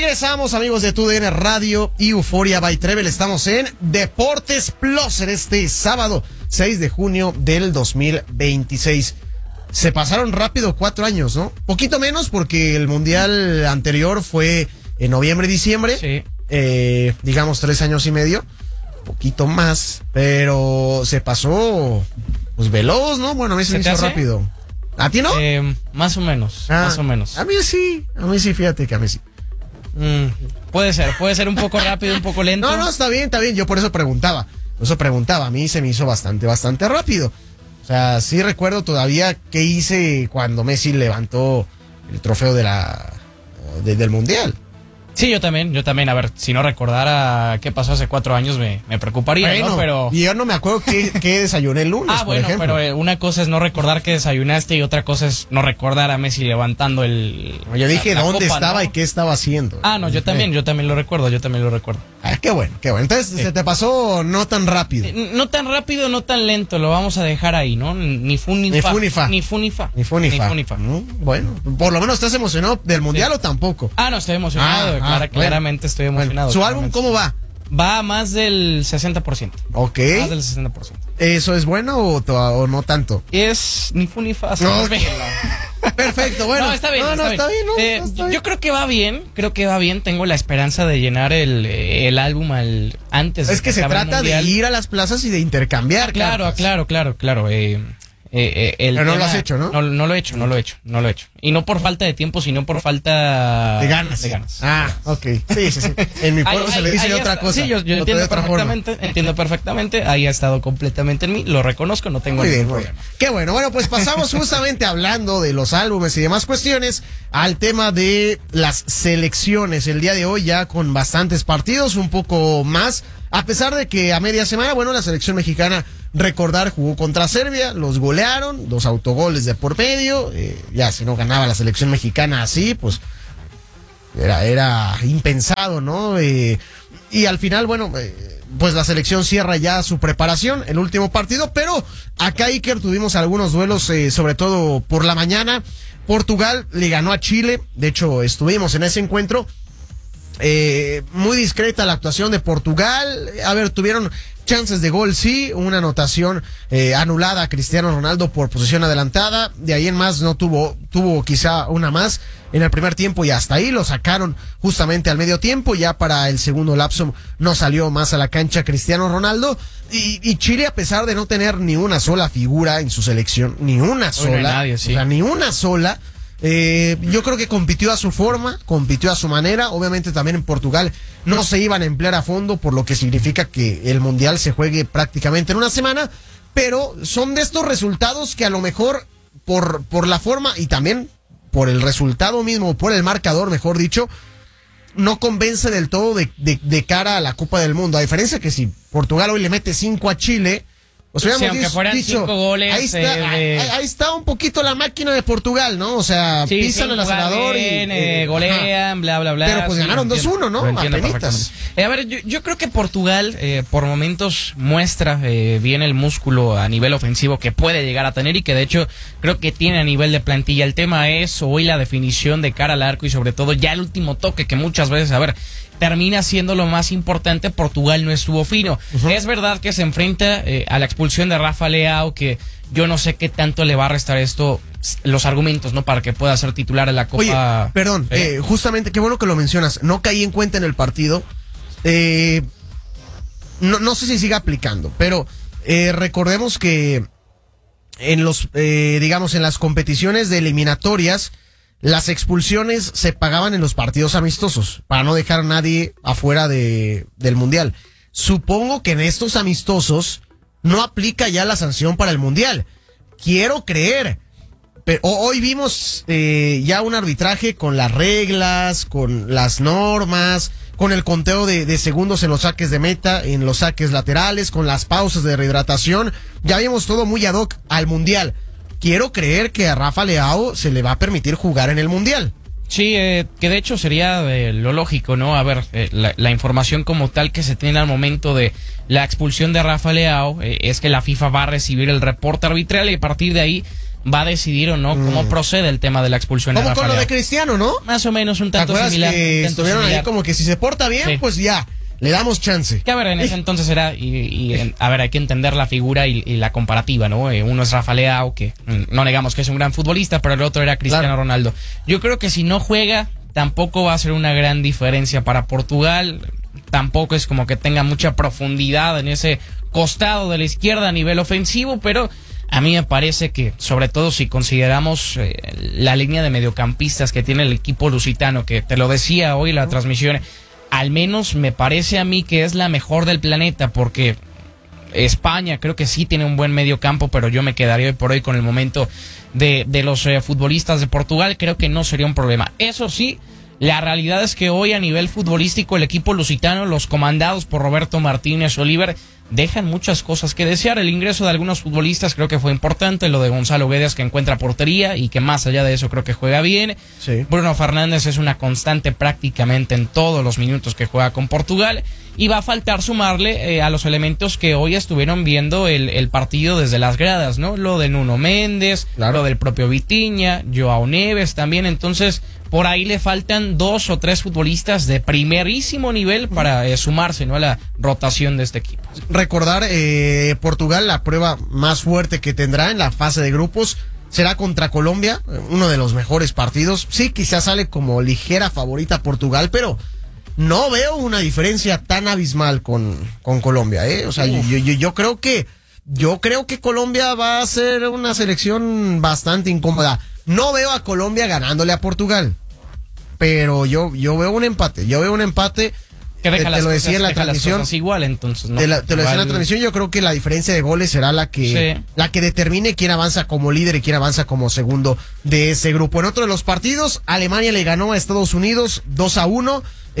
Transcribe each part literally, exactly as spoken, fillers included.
Regresamos, amigos de Tu D N Radio y Euforia by Trevel. Estamos en Deportes Plus en este sábado seis de junio del dos mil veintiséis. Se pasaron rápido cuatro años, ¿no? Poquito menos porque el mundial anterior fue en noviembre, diciembre. Sí. Eh, digamos tres años y medio. Poquito más, pero se pasó pues veloz, ¿no? Bueno, a mí se, se me hizo hace? rápido. ¿A ti no? Eh, más o menos, ah, más o menos. A mí sí, a mí sí, fíjate que a mí sí. Mm, puede ser, puede ser un poco rápido, un poco lento. No, no, está bien, está bien, yo por eso preguntaba. Por eso preguntaba, a mí se me hizo bastante, bastante rápido. O sea, sí recuerdo todavía qué hice cuando Messi levantó el trofeo de la de, del Mundial. Sí, yo también, yo también. A ver, si no recordara qué pasó hace cuatro años me, me preocuparía, bueno, ¿no? Pero... Y yo no me acuerdo qué, qué desayuné el lunes, Ah, bueno, por ejemplo. pero eh, una cosa es no recordar que desayunaste y otra cosa es no recordar a Messi levantando el... Yo dije la, la dónde copa, estaba, ¿no? Y qué estaba haciendo. Ah, no, yo también, yo también lo recuerdo, yo también lo recuerdo. Ah, qué bueno, qué bueno. Entonces, sí. ¿Se te pasó no tan rápido? Eh, no tan rápido, no tan lento, lo vamos a dejar ahí, ¿no? Ni fu ni, ni fa. Fu, ni fa. Ni fu ni fa. Ni fu ni fa. Ni fu, ni fa. Mm, bueno, por lo menos estás emocionado del Mundial, sí. ¿O tampoco? Ah, no, estoy emocionado, ah, clara, ah, claramente bueno. estoy emocionado. Bueno, ¿su álbum cómo va? Va a más del sesenta por ciento. Ok. Más del sesenta por ciento. ¿Eso es bueno o, o no tanto? Es ni fu ni fa. No, perfecto, bueno. No, está bien, no, está no, bien. Está bien, no, eh, no, está yo bien. creo que va bien, creo que va bien. Tengo la esperanza de llenar el, el álbum al, antes. Es que, que se trata de ir a las plazas y de intercambiar. Ah, claro, cartas. claro, claro, claro. Eh, eh, eh, el Pero no tema, lo has hecho, ¿no? ¿no? No lo he hecho, no lo he hecho, no lo he hecho. Y no por falta de tiempo, sino por falta de ganas. De ganas. Ah, ok. Sí, sí, sí. En mi pueblo ahí, se ahí, le dice de otra está. cosa. Sí, yo, yo entiendo perfectamente, entiendo perfectamente. Ahí ha estado completamente en mí, lo reconozco, no tengo muy ningún bien, problema. Muy bien. Qué bueno. Bueno, pues pasamos justamente hablando de los álbumes y demás cuestiones al tema de las selecciones. El día de hoy ya con bastantes partidos, un poco más. A pesar de que a media semana, bueno, la selección mexicana, recordar, jugó contra Serbia, los golearon, dos autogoles de por medio, eh, ya si no ganaba la selección mexicana así, pues era, era impensado, ¿no? Eh, y al final, bueno, eh, pues la selección cierra ya su preparación, el último partido, pero acá, Iker, tuvimos algunos duelos, eh, sobre todo por la mañana. Portugal le ganó a Chile, de hecho estuvimos en ese encuentro. Eh, muy discreta la actuación de Portugal. A ver, tuvieron chances de gol, sí, una anotación eh, anulada a Cristiano Ronaldo por posición adelantada. De ahí en más no tuvo, tuvo quizá una más en el primer tiempo y hasta ahí lo sacaron justamente al medio tiempo. Ya para el segundo lapso no salió más a la cancha Cristiano Ronaldo. Y, y Chile, a pesar de no tener ni una sola figura en su selección, ni una sola, no nadie, sí. o sea, ni una sola. Eh, yo creo que compitió a su forma, compitió a su manera. Obviamente también en Portugal no se iban a emplear a fondo, por lo que significa que el Mundial se juegue prácticamente en una semana, pero son de estos resultados que a lo mejor por, por la forma y también por el resultado mismo, por el marcador, mejor dicho, no convence del todo de, de, de cara a la Copa del Mundo. A diferencia que si Portugal hoy le mete cinco a Chile, o sea, sí, aunque fueran dicho, cinco goles. Ahí está, eh, de... ahí, ahí está un poquito la máquina de Portugal, ¿no? O sea, sí, pisan sí, el acelerador bien, y eh, golean, bla, bla, bla. Pero pues sí, ganaron dos uno, ¿no? Apenitas. Eh, a ver, yo, yo creo que Portugal, eh, por momentos, muestra eh, bien el músculo a nivel ofensivo que puede llegar a tener y que de hecho creo que tiene a nivel de plantilla. El tema es hoy la definición de cara al arco y sobre todo ya el último toque que muchas veces, a ver, termina siendo lo más importante. Portugal no estuvo fino. Uh-huh. Es verdad que se enfrenta eh, a la expulsión de Rafa Leao, que yo no sé qué tanto le va a restar esto, los argumentos, ¿no? Para que pueda ser titular en la Copa. Oye, perdón, eh, eh, justamente, qué bueno que lo mencionas. No caí en cuenta en el partido. Eh, no, no sé si siga aplicando, pero eh, recordemos que en los, eh, digamos, en las competiciones de eliminatorias, las expulsiones se pagaban en los partidos amistosos, para no dejar a nadie afuera de, del Mundial. Supongo que en estos amistosos no aplica ya la sanción para el Mundial. Quiero creer. Pero hoy vimos eh, ya un arbitraje con las reglas, con las normas, con el conteo de, de segundos en los saques de meta, en los saques laterales, con las pausas de rehidratación. Ya vimos todo muy ad hoc al Mundial. Quiero creer que a Rafa Leao se le va a permitir jugar en el Mundial. Sí, eh, que de hecho sería eh, lo lógico, ¿no? A ver, eh, la, la información como tal que se tiene al momento de la expulsión de Rafa Leao eh, es que la FIFA va a recibir el reporte arbitral y a partir de ahí va a decidir o no cómo mm. procede el tema de la expulsión. Como con lo de Cristiano, ¿no? Más o menos un tanto ¿Te acuerdas similar. que un tanto estuvieron similar. ahí como que si se porta bien, sí. pues ya, le damos chance. Que a ver, en ese entonces era, y, y en, a ver, hay que entender la figura y, y la comparativa, ¿no? Eh, uno es Rafa Leao, que no negamos que es un gran futbolista, pero el otro era Cristiano claro. Ronaldo. Yo creo que si no juega, tampoco va a ser una gran diferencia para Portugal. Tampoco es como que tenga mucha profundidad en ese costado de la izquierda a nivel ofensivo, pero a mí me parece que, sobre todo si consideramos eh, la línea de mediocampistas que tiene el equipo lusitano, que te lo decía hoy la transmisión, al menos me parece a mí que es la mejor del planeta, porque España creo que sí tiene un buen mediocampo, pero yo me quedaría hoy por hoy con el momento de, de los eh, futbolistas de Portugal. Creo que no sería un problema. Eso sí, la realidad es que hoy a nivel futbolístico el equipo lusitano, los comandados por Roberto Martínez Oliver, dejan muchas cosas que desear. El ingreso de algunos futbolistas creo que fue importante, lo de Gonzalo Guedes, que encuentra portería y que más allá de eso creo que juega bien. Sí. Bruno Fernández es una constante prácticamente en todos los minutos que juega con Portugal, y va a faltar sumarle eh, a los elementos que hoy estuvieron viendo el, el partido desde las gradas, ¿no? Lo de Nuno Méndez, claro. lo del propio Vitinha, Joao Neves también. Entonces por ahí le faltan dos o tres futbolistas de primerísimo nivel para eh, sumarse, ¿no?, a la rotación de este equipo. Recordar, eh, Portugal, la prueba más fuerte que tendrá en la fase de grupos será contra Colombia, uno de los mejores partidos. Sí, quizás sale como ligera favorita Portugal, pero no veo una diferencia tan abismal con, con Colombia, ¿eh? O sea, yo, yo, yo creo que, yo creo que Colombia va a ser una selección bastante incómoda. No veo a Colombia ganándole a Portugal, pero yo, yo veo un empate, yo veo un empate. Que deja te, las te lo cosas, decía en la deja transmisión. Las cosas igual, entonces, ¿no? Te, la, te lo igual... decía en la transmisión, yo creo que la diferencia de goles será la que, sí. la que determine quién avanza como líder y quién avanza como segundo de ese grupo. En otro de los partidos, Alemania le ganó a Estados Unidos dos a uno,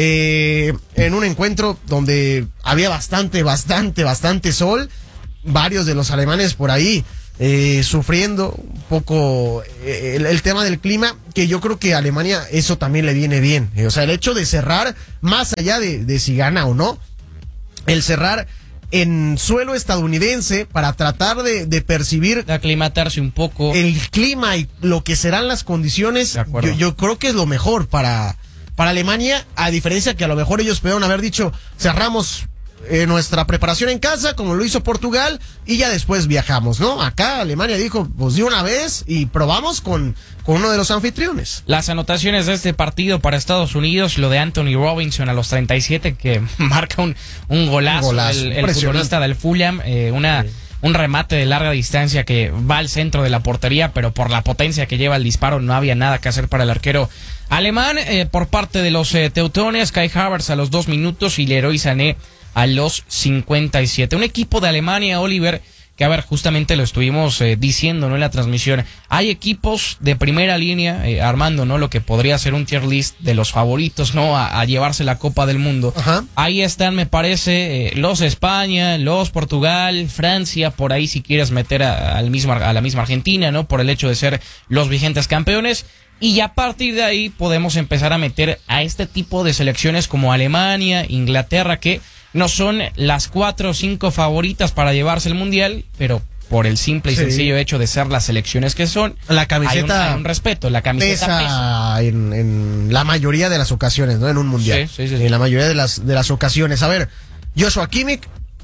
eh, en un encuentro donde había bastante, bastante, bastante sol. Varios de los alemanes por ahí Eh, sufriendo un poco eh, el, el tema del clima, que yo creo que a Alemania eso también le viene bien, eh, o sea, el hecho de cerrar, más allá de, de si gana o no, el cerrar en suelo estadounidense para tratar de, de percibir, de aclimatarse un poco el clima y lo que serán las condiciones, yo, yo creo que es lo mejor para, para Alemania, a diferencia que a lo mejor ellos pudieron haber dicho, cerramos Eh, nuestra preparación en casa, como lo hizo Portugal, y ya después viajamos, ¿no? Acá Alemania dijo, pues de una vez y probamos con, con uno de los anfitriones. Las anotaciones de este partido para Estados Unidos, lo de Anthony Robinson a los treinta y siete, que marca un, un golazo, un golazo el, el futbolista del Fulham, eh, una... Sí. Un remate de larga distancia que va al centro de la portería, pero por la potencia que lleva el disparo no había nada que hacer para el arquero alemán. Eh, por parte de los eh, teutones, Kai Havertz a los dos minutos y Leroy Sané a los cincuenta y siete. Un equipo de Alemania, Oliver, que a ver, justamente lo estuvimos eh, diciendo, ¿no?, en la transmisión. Hay equipos de primera línea, eh, armando, ¿no?, lo que podría ser un tier list de los favoritos, ¿no?, a, a llevarse la Copa del Mundo. Ajá. Ahí están, me parece, eh, los España, los Portugal, Francia, por ahí si quieres meter a, al mismo, a la misma Argentina, ¿no?, por el hecho de ser los vigentes campeones. Y ya a partir de ahí podemos empezar a meter a este tipo de selecciones como Alemania, Inglaterra, que no son las cuatro o cinco favoritas para llevarse el mundial, pero por el simple y sí. sencillo hecho de ser las selecciones que son, la camiseta hay un, hay un respeto, la camiseta pesa, pesa. En, en la mayoría de las ocasiones, ¿no? En un mundial. Sí, sí, sí, sí. En la mayoría de las, de las ocasiones. A ver, Joshua Kimmich,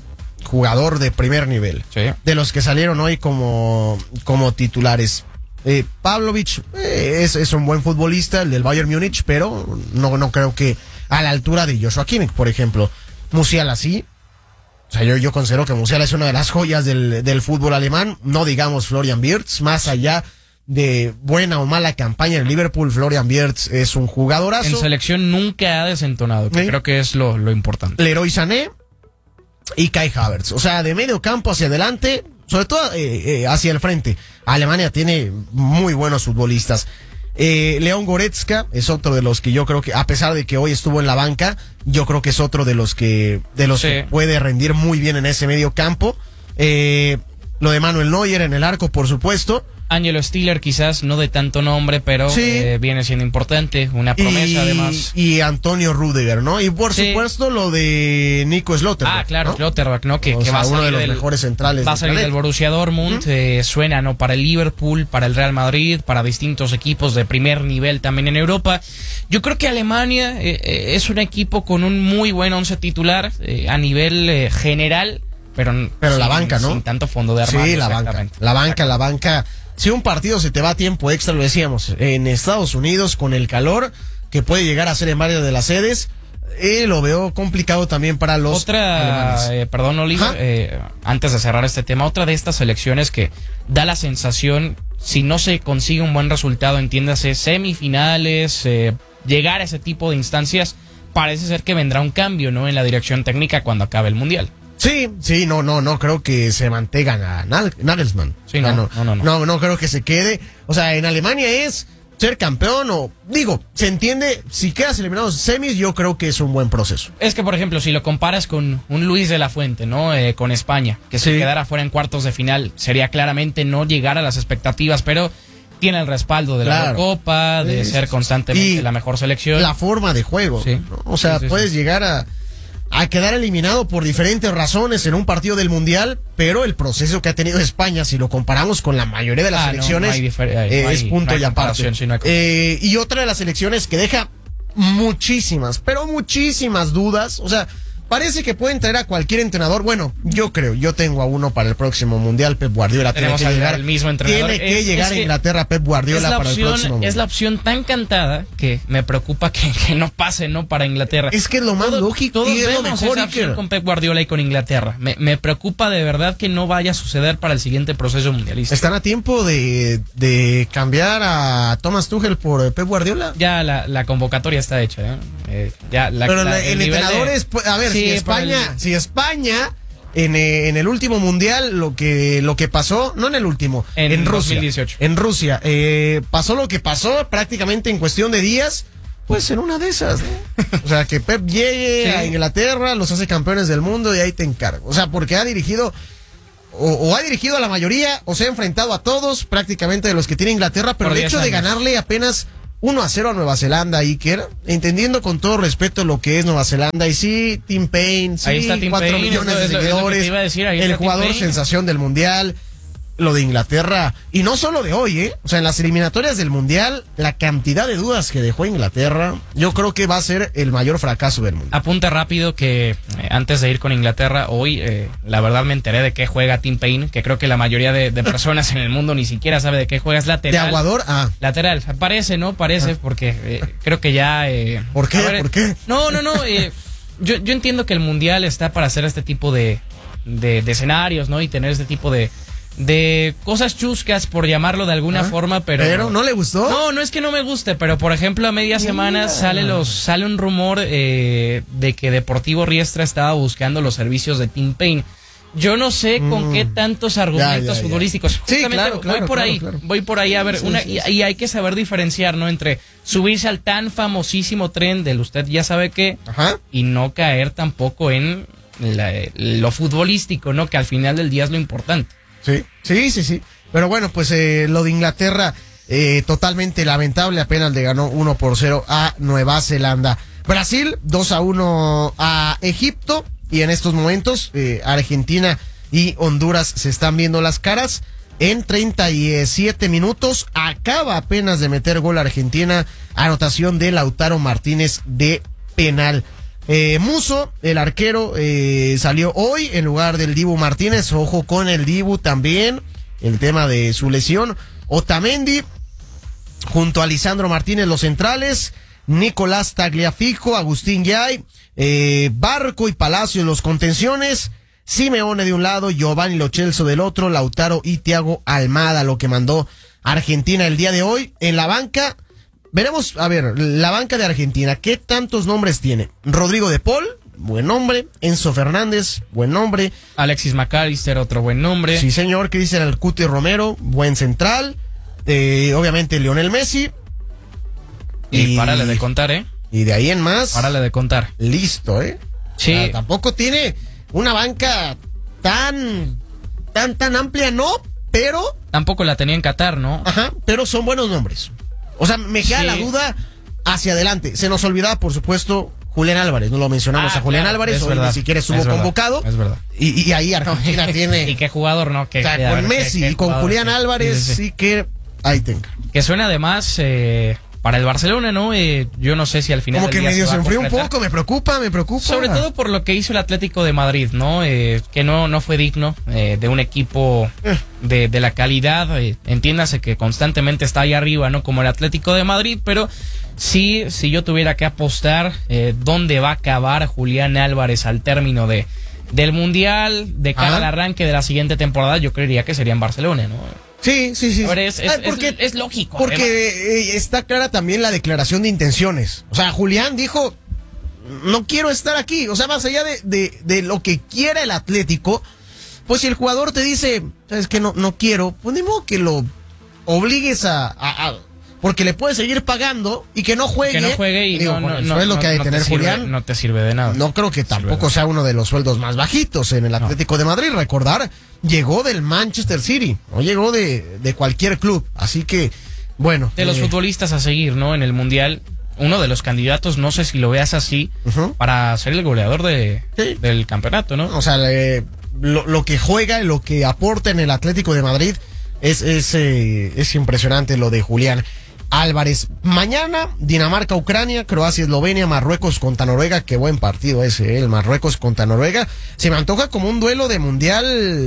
jugador de primer nivel, sí. de los que salieron hoy como, como titulares. Eh, Pavlovic eh, es, es un buen futbolista, el del Bayern Múnich, pero no, no creo que a la altura de Joshua Kimmich, por ejemplo. Musiala sí, o sea, yo, yo considero que Musiala es una de las joyas del, del fútbol alemán, no digamos Florian Wirtz, más allá de buena o mala campaña en Liverpool, Florian Wirtz es un jugadorazo. En selección nunca ha desentonado, que ¿sí? creo que es lo, lo importante. Leroy Sané y Kai Havertz, o sea, de medio campo hacia adelante, sobre todo eh, eh, hacia el frente, Alemania tiene muy buenos futbolistas. Eh, León Goretzka es otro de los que yo creo que, a pesar de que hoy estuvo en la banca, yo creo que es otro de los que de los sí. que puede rendir muy bien en ese medio campo. Eh, lo de Manuel Neuer en el arco, por supuesto. Ángelo Stiller quizás no de tanto nombre, pero Sí. eh, viene siendo importante, una promesa y, además. Y Antonio Rudiger, ¿no? Y por Sí. supuesto lo de Nico Slotterbeck. Ah, claro, ¿no? Schlotterbeck, ¿no? Que, O que sea, va a uno salir de los del, mejores centrales va a del salir del planeta. Borussia Dortmund, Uh-huh. eh, suena, ¿no? Para el Liverpool, para el Real Madrid, para distintos equipos de primer nivel también en Europa. Yo creo que Alemania eh, eh, es un equipo con un muy buen once titular eh, a nivel eh, general, pero, Pero la sin- banca, ¿no? sin tanto fondo de armario. Sí, la banca. exactamente. La banca, la banca. Si un partido se te va a tiempo extra, lo decíamos, en Estados Unidos con el calor que puede llegar a ser en varias de las sedes, eh, lo veo complicado también para los Otra, alemanes. eh, perdón Oliver, Ajá. eh, antes de cerrar este tema, otra de estas selecciones que da la sensación, si no se consigue un buen resultado, entiéndase, semifinales, eh, llegar a ese tipo de instancias, parece ser que vendrá un cambio, ¿no? En la dirección técnica cuando acabe el Mundial. Sí, sí, no, no, no creo que se mantengan a Nal- Nagelsmann. Sí, O sea, no, no, no, no. no, no creo que se quede. O sea, en Alemania es ser campeón o, digo, se entiende, si quedas eliminado en semis, yo creo que es un buen proceso. Es que, por ejemplo, si lo comparas con un Luis de la Fuente, ¿no? Eh, con España, que si Sí. quedara fuera en cuartos de final, sería claramente no llegar a las expectativas, pero tiene el respaldo de la Claro. Copa, de Sí, ser sí, sí. constantemente Y la mejor selección. La forma de juego. Sí. ¿no? O sea, Sí, sí, puedes sí. llegar a, a quedar eliminado por diferentes razones en un partido del Mundial, pero el proceso que ha tenido España, si lo comparamos con la mayoría de las Ah, no, selecciones, no hay difer- hay- eh, no hay- es punto no hay y aparte. comparación, sí, no hay comparación. Eh, y otra de las selecciones que deja muchísimas, pero muchísimas dudas, o sea, parece que pueden traer a cualquier entrenador. Bueno, yo creo, yo tengo a uno para el próximo Mundial, Pep Guardiola. Tiene Tenemos que al- llegar, al mismo entrenador. Tiene que Es- llegar es a que Inglaterra Pep Es Guardiola la, para el próximo opción, Mundial. es la opción tan cantada que me preocupa que, que no pase, ¿no? Para Inglaterra. Es que es lo más Todo- lógico Todos y es lo vemos mejor, esa opción Iker. con Pep Guardiola y con Inglaterra. Me, me preocupa de verdad que no vaya a suceder para el siguiente proceso mundialista. ¿Están a tiempo de, de cambiar a Thomas Tuchel por eh, Pep Guardiola? Ya la, la convocatoria está hecha, ¿eh? Eh, ya la, Pero la- la- el nivel entrenador de- es, pues, a ver, Sí, si por España, el- si España en, eh, en el último mundial lo que lo que pasó, no en el último, En en, Rusia, dos mil dieciocho. en Rusia, eh, pasó lo que pasó prácticamente en cuestión de días, pues en una de esas, ¿no? O sea, que Pep llegue Sí. a Inglaterra, los hace campeones del mundo y ahí te encargo. O sea, porque ha dirigido o, o ha dirigido a la mayoría o se ha enfrentado a todos prácticamente de los que tiene Inglaterra, pero Por el diez hecho de años. ganarle apenas uno a cero a Nueva Zelanda, Iker, entendiendo con todo respeto lo que es Nueva Zelanda, y sí, Tim Payne, sí, Ahí está Tim cuatro Payne, millones es de lo- es lo que te seguidores, iba a decir, ahí el está Tim jugador Payne. sensación del Mundial, lo de Inglaterra, y no solo de hoy, ¿eh? O sea, en las eliminatorias del Mundial, la cantidad de dudas que dejó Inglaterra, yo creo que va a ser el mayor fracaso del mundo. Apunta rápido que eh, antes de ir con Inglaterra, hoy eh, la verdad me enteré de qué juega Tim Payne, que creo que la mayoría de, de personas en el mundo ni siquiera sabe de qué juega, es De lateral. Aguador, ah, Lateral, parece, ¿no? Parece, porque eh, creo que ya... eh, ¿Por qué? a ver, ¿Por qué? No, no, no. eh, yo, yo entiendo que el Mundial está para hacer este tipo de, de, de escenarios, ¿no? Y tener este tipo de, de cosas chuscas, por llamarlo de alguna Ah, forma, pero... pero ¿no le gustó? No, no es que no me guste, pero por ejemplo a media semana sale los sale un rumor eh, de que Deportivo Riestra estaba buscando los servicios de Tim Payne. Yo no sé con Mm. qué tantos argumentos Ya, ya, ya. futbolísticos. Sí, Justamente claro, claro, voy por claro, ahí, claro. voy por ahí a ver Sí, una sí, y, sí. y hay que saber diferenciar, ¿no? Entre subirse al tan famosísimo tren del usted ya sabe qué Ajá. y no caer tampoco en la- lo futbolístico, ¿no? Que al final del día es lo importante. Sí, sí, sí, sí. Pero bueno, pues eh, lo de Inglaterra, eh, totalmente lamentable, apenas le ganó uno por cero a Nueva Zelanda. Brasil, dos a uno a Egipto, y en estos momentos eh, Argentina y Honduras se están viendo las caras. En treinta y siete minutos acaba apenas de meter gol Argentina, anotación de Lautaro Martínez de penal. Eh, Muso, el arquero, eh, salió hoy en lugar del Dibu Martínez. Ojo con el Dibu también, el tema de su lesión. Otamendi, junto a Lisandro Martínez, los centrales. Nicolás Tagliafico, Agustín Yay, eh, Barco y Palacio, los contenciones. Simeone de un lado, Giovanni Lo Celso del otro, Lautaro y Thiago Almada, lo que mandó Argentina el día de hoy. En la banca, veremos, a ver, la banca de Argentina, ¿qué tantos nombres tiene? Rodrigo de Paul, buen nombre. Enzo Fernández, buen nombre. Alexis McAllister, otro buen nombre. Sí, señor. Cristian El Cuti Romero, buen central. Eh, obviamente Lionel Messi. Y párale de contar, ¿eh? Y de ahí en más, Párale de contar. listo, ¿eh? Sí. O sea, tampoco tiene una banca tan, tan, tan amplia, no, pero... Tampoco la tenía en Qatar, ¿no? Ajá, pero son buenos nombres. O sea, me queda Sí. la duda hacia adelante. Se nos olvidaba, por supuesto, Julián Álvarez. No lo mencionamos Ah, a Julián claro, Álvarez, es hoy verdad, ni siquiera estuvo es verdad, convocado. es verdad. Y, y ahí Argentina tiene... Y qué jugador, ¿no? Que, o sea, que- a con ver, qué- Messi qué y con jugador, Julián sí. Álvarez, Sí, sí, sí, sí. que ahí tenga. Que suena además eh, para el Barcelona, ¿no? Eh, yo no sé si al final Como del que día medio va se a enfrió un concretar. poco, me preocupa, me preocupa. Sobre todo por lo que hizo el Atlético de Madrid, ¿no? Eh, que no, no fue digno eh, de un equipo de, de la calidad. Eh, entiéndase que constantemente está ahí arriba, ¿no? Como el Atlético de Madrid, pero sí, si yo tuviera que apostar eh, dónde va a acabar Julián Álvarez al término de del Mundial, de cara Ajá. al arranque de la siguiente temporada, yo creería que sería en Barcelona, ¿no? Sí, sí, sí. A ver, es, es, Ay, porque, es- es lógico. porque además. eh, está clara también la declaración de intenciones. O sea, Julián dijo, no quiero estar aquí. O sea, más allá de, de, de lo que quiera el Atlético, pues si el jugador te dice, sabes que no, no quiero, pues ni modo que lo obligues a, a- a- porque le puedes seguir pagando y que no juegue. Que no juegue y Digo, no, con no, el no, sueldo no- que ha de no te tener sirve- Julián. no te sirve de nada. No creo que tampoco verdad. sea uno de los sueldos más bajitos en el Atlético de Madrid. Recordar, llegó del Manchester City, no llegó de, de cualquier club. Así que, bueno. De los eh, futbolistas a seguir, ¿no? En el Mundial, uno de los candidatos, no sé si lo veas así, Ujú. para ser el goleador de, Sí. del campeonato, ¿no? O sea, le- lo, lo que juega, lo que aporta en el Atlético de Madrid es, es, eh, es impresionante lo de Julián Álvarez. Mañana, Dinamarca, Ucrania, Croacia, Eslovenia, Marruecos contra Noruega. Qué buen partido ese, ¿eh? El Marruecos contra Noruega. Se me antoja como un duelo de mundial.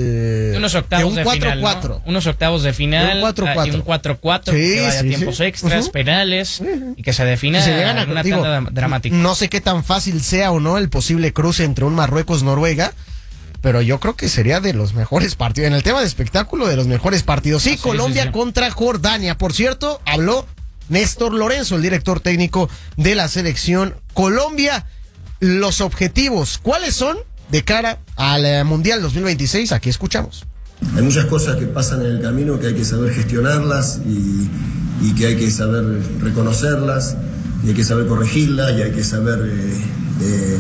De unos octavos un de, cuatro final, cuatro. ¿no? Unos octavos de final. De un cuatro ah, cuatro. Y un cuatro cuatro, Sí, que vaya sí, tiempos sí. extras, Ujú. penales, y que se defina Si se llegan a- una digo, tanda dra- dramática. No sé qué tan fácil sea o no el posible cruce entre un Marruecos-Noruega, pero yo creo que sería de los mejores partidos. En el tema de espectáculo, de los mejores partidos. Sí, Sí, sí, Colombia sí. contra Jordania. Por cierto, habló Néstor Lorenzo, el director técnico de la selección Colombia. Los objetivos, ¿cuáles son de cara al eh, Mundial dos mil veintiséis? Aquí escuchamos. Hay muchas cosas que pasan en el camino que hay que saber gestionarlas y, y que hay que saber reconocerlas, y hay que saber corregirlas, y hay que saber, eh, eh,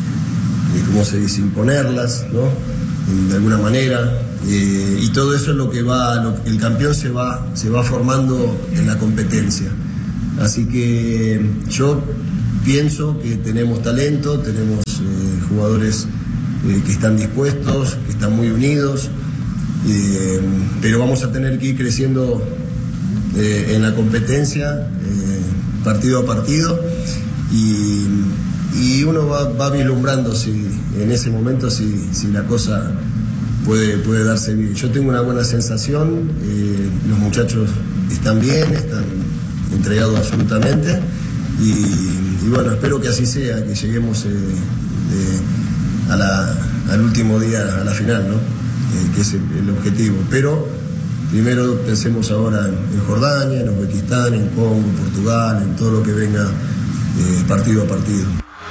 eh, ¿cómo se dice?, imponerlas, ¿no? De alguna manera. Eh, y todo eso es lo que va, lo, el campeón se va, se va formando en la competencia. Así que yo pienso que tenemos talento, tenemos eh, jugadores eh, que están dispuestos, que están muy unidos. Eh, pero vamos a tener que ir creciendo eh, en la competencia, eh, partido a partido, y, y uno va, va vislumbrando si en ese momento si, si la cosa puede, puede darse bien. Yo tengo una buena sensación, eh, los muchachos están bien, están entregados absolutamente, y, y bueno, espero que así sea, que lleguemos eh, de- a la, al último día, a la final, ¿no? Eh, que es el, el objetivo. Pero primero pensemos ahora en, en Jordania, en Uzbekistán, en Congo, en Portugal, en todo lo que venga eh, partido a partido.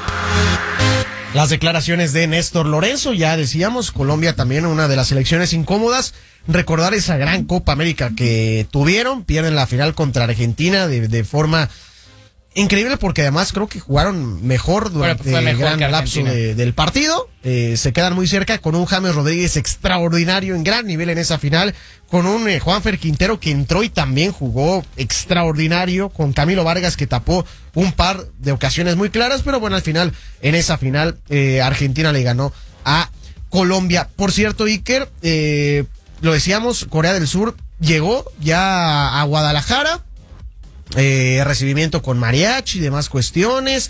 Las declaraciones de Néstor Lorenzo, ya decíamos, Colombia también una de las selecciones incómodas. Recordar esa gran Copa América que tuvieron, pierden la final contra Argentina de, de forma increíble, porque además creo que jugaron mejor durante fue mejor el que gran lapso Argentina. de- del partido. Eh, se quedan muy cerca con un James Rodríguez extraordinario en gran nivel en esa final, con un eh, Juanfer Quintero que entró y también jugó extraordinario, con Camilo Vargas que tapó un par de ocasiones muy claras, pero bueno, al final, en esa final, eh, Argentina le ganó a Colombia. Por cierto, Iker, eh, lo decíamos, Corea del Sur llegó ya a Guadalajara, eh, recibimiento con mariachi y demás cuestiones,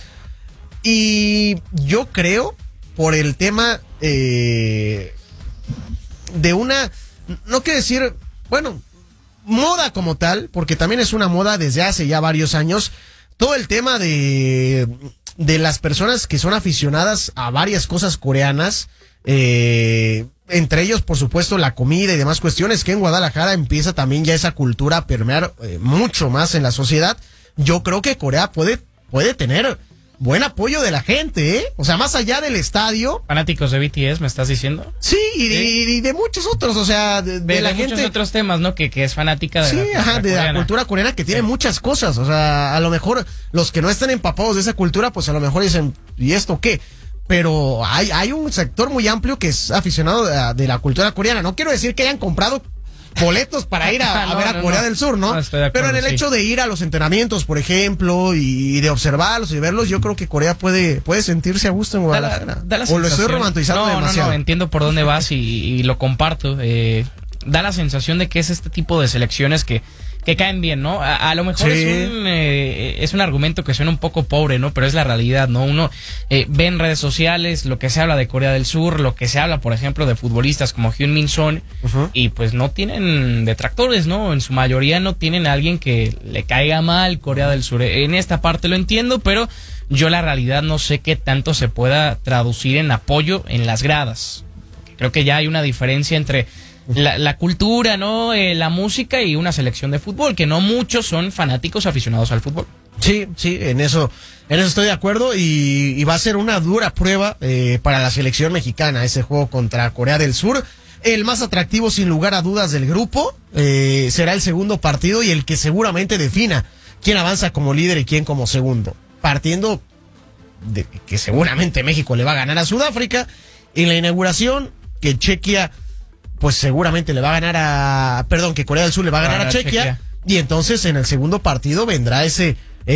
y yo creo, por el tema eh, de una, no quiero decir, bueno, moda como tal, porque también es una moda desde hace ya varios años, todo el tema de, de las personas que son aficionadas a varias cosas coreanas, eh, entre ellos, por supuesto, la comida y demás cuestiones, que en Guadalajara empieza también ya esa cultura a permear eh, mucho más en la sociedad. Yo creo que Corea puede, puede tener buen apoyo de la gente, ¿eh? O sea, más allá del estadio. Fanáticos de B T S, ¿me estás diciendo? Sí, y de, Sí. y de muchos otros, o sea, de, de De, la de muchos gente. otros temas, ¿no? Que, que es fanática de Sí, la cultura ajá, de la coreana. cultura coreana que tiene Sí. muchas cosas. O sea, a lo mejor los que no están empapados de esa cultura, pues a lo mejor dicen, ¿y esto qué? Pero hay, hay un sector muy amplio que es aficionado de, la- de la cultura coreana. No quiero decir que hayan comprado boletos para ir a, a no, ver a no, Corea no. del Sur, ¿no? No, estoy de acuerdo, Pero en el sí. hecho de ir a los entrenamientos, por ejemplo, y de observarlos y verlos, yo creo que Corea puede, puede sentirse a gusto en Da la- Guadalajara. da la o lo estoy sensación- romantizando no, demasiado. No, no, entiendo por dónde vas y, y lo comparto. Eh, da la sensación de que es este tipo de selecciones que, que caen bien, ¿no? A, a lo mejor Sí. es un eh, es un argumento que suena un poco pobre, ¿no? Pero es la realidad, ¿no? Uno eh, ve en redes sociales lo que se habla de Corea del Sur, lo que se habla, por ejemplo, de futbolistas como Hyun Min Son, Ujú. y pues no tienen detractores, ¿no? En su mayoría no tienen a alguien que le caiga mal Corea del Sur. En esta parte lo entiendo, pero yo la realidad no sé qué tanto se pueda traducir en apoyo en las gradas. Creo que ya hay una diferencia entre la, la cultura, ¿no? Eh, la música y una selección de fútbol, que no muchos son fanáticos aficionados al fútbol. Sí, sí, en eso, en eso estoy de acuerdo y, y va a ser una dura prueba eh, para la selección mexicana ese juego contra Corea del Sur. El más atractivo sin lugar a dudas del grupo eh, será el segundo partido y el que seguramente defina quién avanza como líder y quién como segundo. Partiendo de que seguramente México le va a ganar a Sudáfrica en la inauguración, que Chequia pues seguramente le va a ganar a, perdón, que Corea del Sur le va a ganar a Chequia, Chequia. y entonces en el segundo partido vendrá ese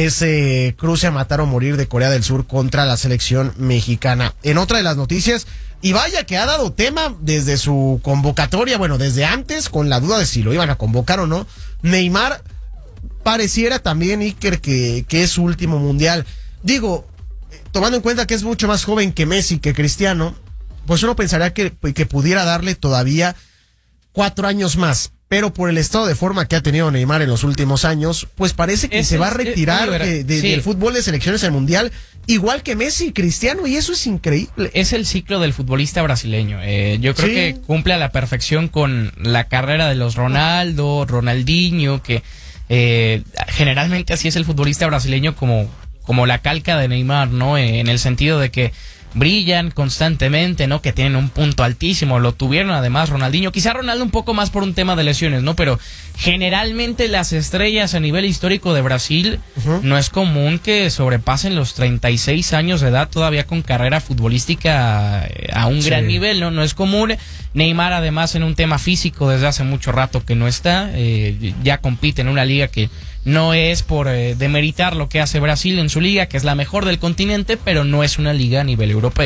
ese cruce a matar o morir de Corea del Sur contra la selección mexicana. En otra de las noticias, y vaya que ha dado tema desde su convocatoria, bueno, desde antes, con la duda de si lo iban a convocar o no, Neymar pareciera también, Iker, que, que es su último mundial. Digo, tomando en cuenta que es mucho más joven que Messi, que Cristiano, pues uno pensaría que, que pudiera darle todavía cuatro años más. Pero por el estado de forma que ha tenido Neymar en los últimos años, pues parece que Es- se va a es- retirar es- de- de- sí. del fútbol de selecciones al mundial, igual que Messi y Cristiano, y eso es increíble. Es el ciclo del futbolista brasileño. Eh, yo creo Sí. que cumple a la perfección con la carrera de los Ronaldo, Ronaldinho, que eh, generalmente así es el futbolista brasileño, como, como la calca de Neymar, ¿no? Eh, en el sentido de que brillan constantemente, ¿no? Que tienen un punto altísimo. Lo tuvieron además Ronaldinho. Quizá Ronaldo un poco más por un tema de lesiones, ¿no? Pero generalmente las estrellas a nivel histórico de Brasil Ujú. no es común que sobrepasen los treinta y seis años de edad todavía con carrera futbolística eh, a un Sí. gran nivel, ¿no? No es común. Neymar además en un tema físico desde hace mucho rato que no está. Eh, ya compite en una liga que no es por eh, demeritar lo que hace Brasil en su liga, que es la mejor del continente, pero no es una liga a nivel europeo.